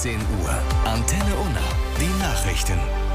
10 Uhr. Antenne Unna. Die Nachrichten.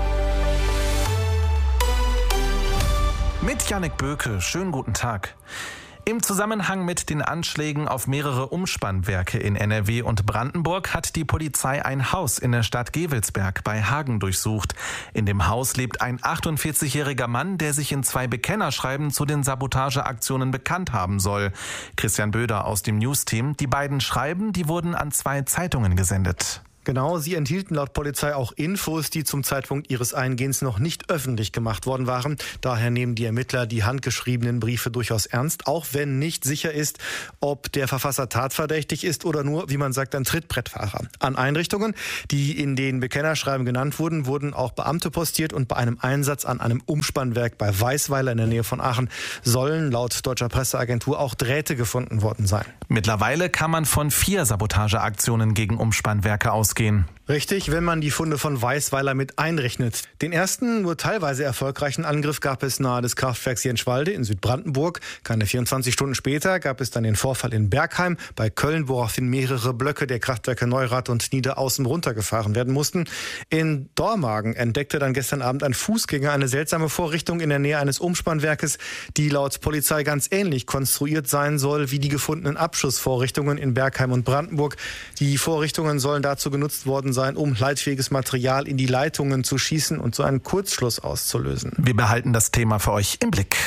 Mit Jannik Böke. Schönen guten Tag. Im Zusammenhang mit den Anschlägen auf mehrere Umspannwerke in NRW und Brandenburg hat die Polizei ein Haus in der Stadt Gevelsberg bei Hagen durchsucht. In dem Haus lebt ein 48-jähriger Mann, der sich in 2 Bekennerschreiben zu den Sabotageaktionen bekannt haben soll. Christian Böder aus dem News-Team. Die beiden Schreiben, die wurden an 2 Zeitungen gesendet. Genau, sie enthielten laut Polizei auch Infos, die zum Zeitpunkt ihres Eingehens noch nicht öffentlich gemacht worden waren. Daher nehmen die Ermittler die handgeschriebenen Briefe durchaus ernst, auch wenn nicht sicher ist, ob der Verfasser tatverdächtig ist oder nur, wie man sagt, ein Trittbrettfahrer. An Einrichtungen, die in den Bekennerschreiben genannt wurden, wurden auch Beamte postiert und bei einem Einsatz an einem Umspannwerk bei Weisweiler in der Nähe von Aachen sollen laut deutscher Presseagentur auch Drähte gefunden worden sein. Mittlerweile kann man von 4 Sabotageaktionen gegen Umspannwerke ausgehen. Richtig, wenn man die Funde von Weisweiler mit einrechnet. Den ersten, nur teilweise erfolgreichen Angriff gab es nahe des Kraftwerks Jenschwalde in Südbrandenburg. Keine 24 Stunden später gab es dann den Vorfall in Bergheim bei Köln, woraufhin mehrere Blöcke der Kraftwerke Neurath und Niederaußen runtergefahren werden mussten. In Dormagen entdeckte dann gestern Abend ein Fußgänger eine seltsame Vorrichtung in der Nähe eines Umspannwerkes, die laut Polizei ganz ähnlich konstruiert sein soll wie die gefundenen Abschussvorrichtungen in Bergheim und Brandenburg. Die Vorrichtungen sollen dazu genutzt worden sein, um leitfähiges Material in die Leitungen zu schießen und so einen Kurzschluss auszulösen. Wir behalten das Thema für euch im Blick.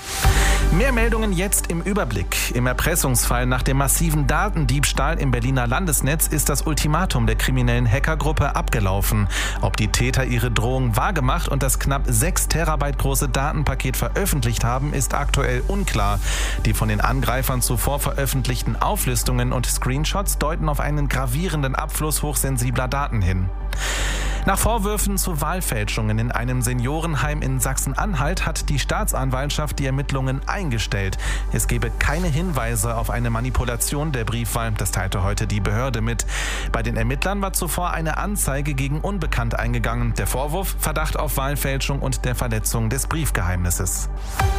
Mehr Meldungen jetzt im Überblick. Im Erpressungsfall nach dem massiven Datendiebstahl im Berliner Landesnetz ist das Ultimatum der kriminellen Hackergruppe abgelaufen. Ob die Täter ihre Drohung wahrgemacht und das knapp 6 Terabyte große Datenpaket veröffentlicht haben, ist aktuell unklar. Die von den Angreifern zuvor veröffentlichten Auflistungen und Screenshots deuten auf einen gravierenden Abfluss hochsensibler Daten hin. Nach Vorwürfen zu Wahlfälschungen in einem Seniorenheim in Sachsen-Anhalt hat die Staatsanwaltschaft die Ermittlungen eingestellt. Es gebe keine Hinweise auf eine Manipulation der Briefwahl, das teilte heute die Behörde mit. Bei den Ermittlern war zuvor eine Anzeige gegen Unbekannt eingegangen. Der Vorwurf: Verdacht auf Wahlfälschung und der Verletzung des Briefgeheimnisses.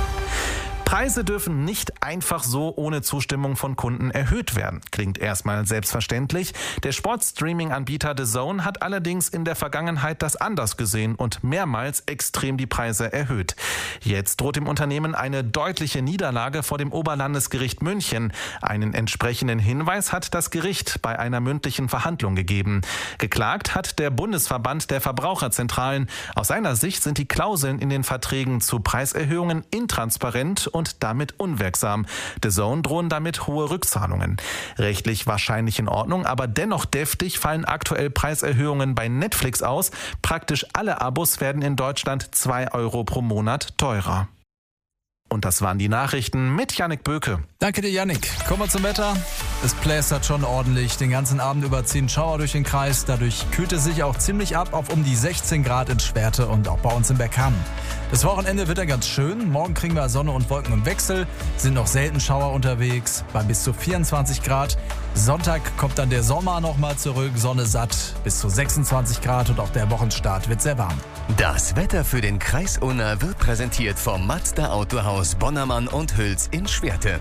Preise dürfen nicht einfach so ohne Zustimmung von Kunden erhöht werden. Klingt erstmal selbstverständlich. Der Sportstreaming-Anbieter DAZN hat allerdings in der Vergangenheit das anders gesehen und mehrmals extrem die Preise erhöht. Jetzt droht dem Unternehmen eine deutliche Niederlage vor dem Oberlandesgericht München. Einen entsprechenden Hinweis hat das Gericht bei einer mündlichen Verhandlung gegeben. Geklagt hat der Bundesverband der Verbraucherzentralen. Aus seiner Sicht sind die Klauseln in den Verträgen zu Preiserhöhungen intransparent und damit unwirksam. DAZN drohen damit hohe Rückzahlungen. Rechtlich wahrscheinlich in Ordnung, aber dennoch deftig fallen aktuell Preiserhöhungen bei Netflix aus. Praktisch alle Abos werden in Deutschland 2 Euro pro Monat teurer. Und das waren die Nachrichten mit Jannik Böke. Danke dir, Jannik. Kommen wir zum Wetter. Es plästert schon ordentlich. Den ganzen Abend über ziehen Schauer durch den Kreis. Dadurch kühlt es sich auch ziemlich ab auf um die 16 Grad in Schwerte und auch bei uns in Berghamn. Das Wochenende wird dann ganz schön. Morgen kriegen wir Sonne und Wolken im Wechsel. Sind noch selten Schauer unterwegs bei bis zu 24 Grad. Sonntag kommt dann der Sommer nochmal zurück. Sonne satt bis zu 26 Grad und auch der Wochenstart wird sehr warm. Das Wetter für den Kreis Unna wird präsentiert vom Mazda Autohaus Bonnermann und Hüls in Schwerte.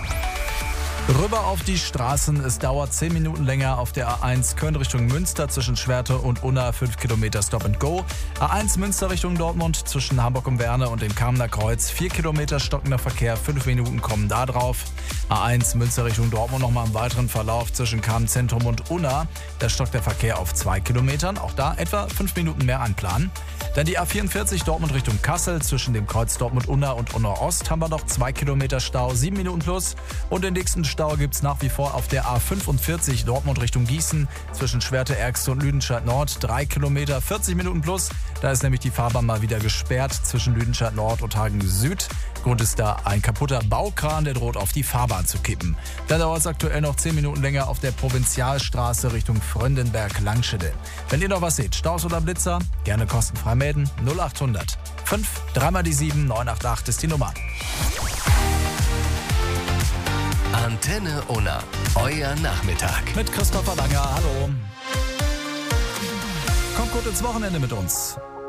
Rüber auf die Straßen. Es dauert 10 Minuten länger auf der A1 Köln Richtung Münster zwischen Schwerte und Unna, 5 Kilometer Stop and Go. A1 Münster Richtung Dortmund zwischen Hamburg und Werne und dem Kamener Kreuz, 4 Kilometer stockender Verkehr, 5 Minuten kommen da drauf. A1 Münster Richtung Dortmund nochmal im weiteren Verlauf zwischen Kamen Zentrum und Unna. Da stockt der Verkehr auf 2 Kilometern, auch da etwa 5 Minuten mehr anplanen. Dann die A44 Dortmund Richtung Kassel zwischen dem Kreuz Dortmund-Unna und Unna-Ost haben wir noch 2 Kilometer Stau, 7 Minuten plus. Und den nächsten Stau gibt es nach wie vor auf der A45 Dortmund Richtung Gießen zwischen Schwerte-Erxte und Lüdenscheid-Nord, 3 Kilometer, 40 Minuten plus. Da ist nämlich die Fahrbahn mal wieder gesperrt zwischen Lüdenscheid-Nord und Hagen-Süd. Grund ist da ein kaputter Baukran, der droht auf die Fahrbahn zu kippen. Dann dauert es aktuell noch 10 Minuten länger auf der Provinzialstraße Richtung Fröndenberg-Langschede. Wenn ihr noch was seht, Staus oder Blitzer, gerne kostenfrei melden. 0800 5 3 mal die 7 988 ist die Nummer. Antenne Unna, euer Nachmittag. Mit Christopher Langer, hallo. Kommt gut ins Wochenende mit uns.